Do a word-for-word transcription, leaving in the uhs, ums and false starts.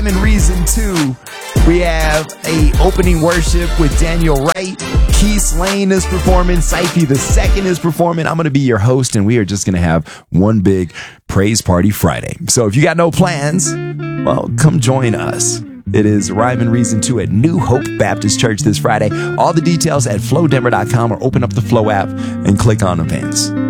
Rhyme and Reason two. We have a opening worship with Daniel Wright. Keith Lane is performing. Syfy the Second is performing. I'm going to be your host, and we are just going to have one big praise party Friday. So if you got no plans, well, come join us. It is Rhyme and Reason two at New Hope Baptist Church this Friday. All the details at flow denver dot com, or open up the Flow app and click on events.